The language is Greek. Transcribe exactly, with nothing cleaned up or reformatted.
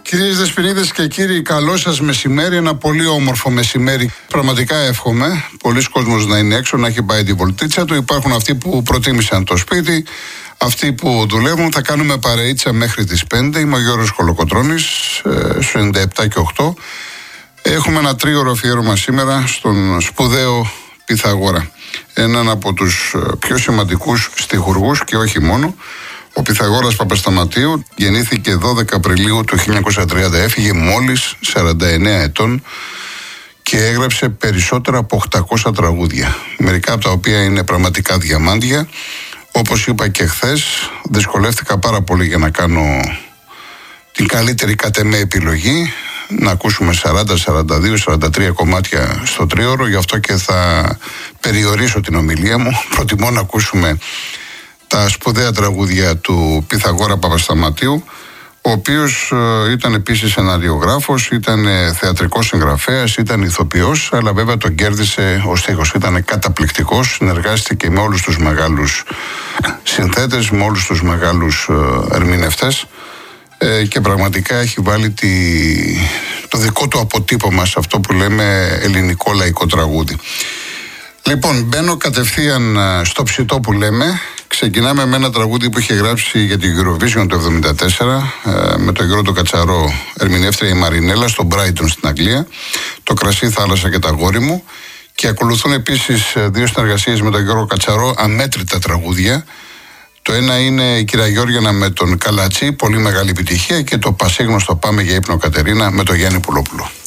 Κυρίες Δεσποινίδες και κύριοι, καλό σας μεσημέρι. Ένα πολύ όμορφο μεσημέρι. Πραγματικά εύχομαι πολλοί κόσμος να είναι έξω, να έχει πάει τη βολτίτσα του. Υπάρχουν αυτοί που προτίμησαν το σπίτι, αυτοί που δουλεύουν. Θα κάνουμε παρεΐτσα μέχρι τις πέντε. Είμαι ο Γιώργος Κολοκοτρώνης, στους ενενήντα επτά και οκτώ. Έχουμε ένα τρίωρο αφιέρωμα σήμερα στον σπουδαίο Πυθαγόρα. Έναν από τους πιο σημαντικούς στιχουργούς και όχι μόνο. Ο Πυθαγόρας Παπασταματίου γεννήθηκε δώδεκα Απριλίου του χίλια εννιακόσια τριάντα. Έφυγε μόλις σαράντα εννέα ετών και έγραψε περισσότερα από οκτακόσια τραγούδια. Μερικά από τα οποία είναι πραγματικά διαμάντια. Όπως είπα και χθες, δυσκολεύτηκα πάρα πολύ για να κάνω την καλύτερη κατ' εμέ επιλογή. Να ακούσουμε σαράντα, σαράντα δύο, σαράντα τρία κομμάτια στο τρίωρο. Γι' αυτό και θα περιορίσω την ομιλία μου. Προτιμώ να ακούσουμε τα σπουδαία τραγούδια του Πυθαγόρα Παπασταματίου, ο οποίος ε, ήταν επίσης σεναριογράφος, ήταν ε, θεατρικός συγγραφέας, ήταν ηθοποιός, αλλά βέβαια τον κέρδισε ο στίχος. Ήταν καταπληκτικός, συνεργάστηκε με όλους τους μεγάλους συνθέτες, με όλους τους μεγάλους ε, ερμηνευτές ε, και πραγματικά έχει βάλει τη, το δικό του αποτύπωμα σε αυτό που λέμε ελληνικό λαϊκό τραγούδι. Λοιπόν, μπαίνω κατευθείαν στο ψητό που λέμε. Ξεκινάμε με ένα τραγούδι που είχε γράψει για την Eurovision το εβδομήντα τέσσερα με τον Γιώργο τον Κατσαρό, ερμηνεύτρια η Μαρινέλα, στο Brighton στην Αγγλία. Το Κρασί, Θάλασσα και τα Γόρι μου. Και ακολουθούν επίσης δύο συνεργασίες με τον Γιώργο Κατσαρό, αμέτρητα τραγούδια. Το ένα είναι η Κυρία Γιώργιανα με τον Καλατσί, πολύ μεγάλη επιτυχία, και το πασίγνωστο Πάμε για ύπνο Κατερίνα με τον Γιάννη Πουλόπουλο.